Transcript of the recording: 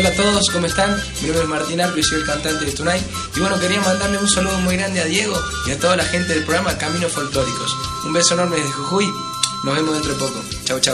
Hola a todos, ¿cómo están? Mi nombre es Martín Arco y soy el cantante de Tonight. Y bueno, quería mandarle un saludo muy grande a Diego y a toda la gente del programa Caminos Folclóricos. Un beso enorme desde Jujuy. Nos vemos dentro de poco. Chau, chau.